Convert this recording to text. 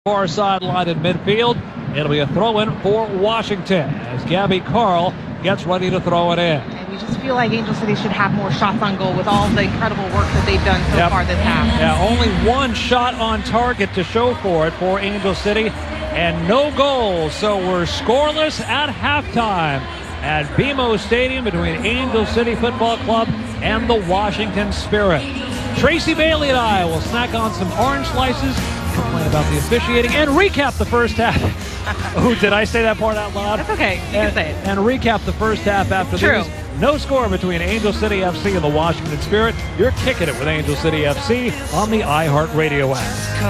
Far sideline in midfield. It'll be a throw-in for Washington as Gabby Carl gets ready to throw it in. And you just feel like Angel City should have more shots on goal with all the incredible work that they've done so far this half. Yeah, only one shot on target to show for it for Angel City and no goals. So we're scoreless at halftime at BMO Stadium between Angel City Football Club and the Washington Spirit. Tracy Bailey and I will snack on some orange slices, complain about the officiating, and recap the first half. Oh, did I say that part out loud? That's okay. You can say it. And recap the first half after True. this. No score between Angel City FC and the Washington Spirit. You're kicking it with Angel City FC on the iHeartRadio app.